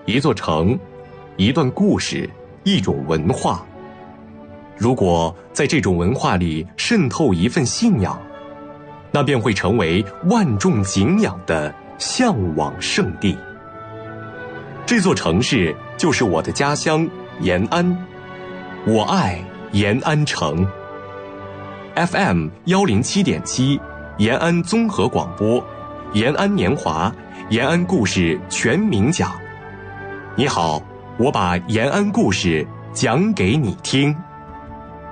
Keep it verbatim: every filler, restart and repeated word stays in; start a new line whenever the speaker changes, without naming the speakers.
一座城，一段故事，一种文化。如果在这种文化里渗透一份信仰，那便会成为万众敬仰的向往圣地。这座城市就是我的家乡延安，我爱延安城。F M 幺零七点七，延安综合广播，延安年华，延安故事全民讲。你好，我把延安故事讲给你听。